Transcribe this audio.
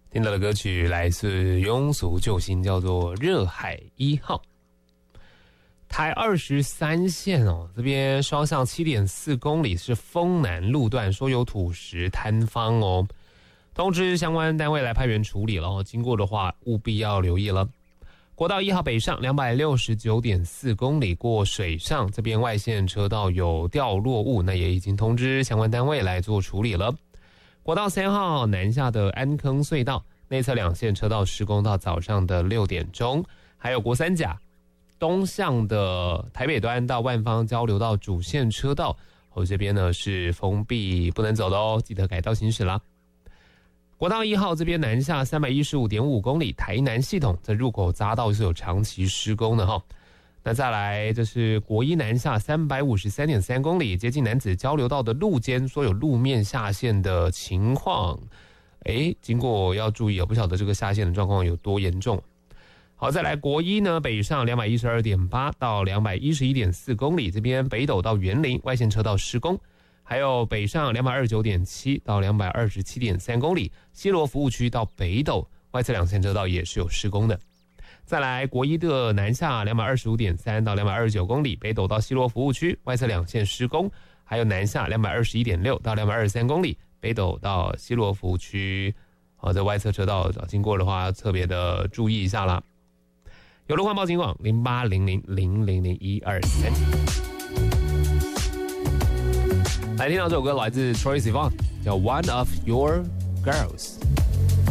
听到的歌曲来自庸俗救星，叫做《热海1号》。台23线这边双向7.4公里是丰南路段，说有土石坍方通知相关单位来派员处理了经过的话务必要留意了。国道1号北上269.4公里过水上，这边外线车道有掉落物，那也已经通知相关单位来做处理了。国道3号南下的安坑隧道内侧2线车道施工到早上的6点钟，还有国三甲东向的台北端到万芳交流道主线车道这边呢是封闭不能走的记得改道行驶啦。国道1号这边南下315.5公里台南系统在入口匝道是有长期施工的那再来这是国一南下353.3公里接近楠梓交流道的路肩说有路面下陷的情况，经过要注意不晓得这个下陷的状况有多严重。好，再来国一呢北上212.8到211.4公里，这边北斗到园林外线车道施工，还有北上229.7到227.3公里，西螺服务区到北斗外侧2线车道也是有施工的。再来国一的南下225.3到229公里，北斗到西螺服务区外侧2线施工，还有南下221.6到223公里，北斗到西螺服务区在外侧车道经过的话要特别的注意一下啦。有路况报警网0800000123。来听到这首歌来自 Troye Sivan， 叫 One of Your Girls。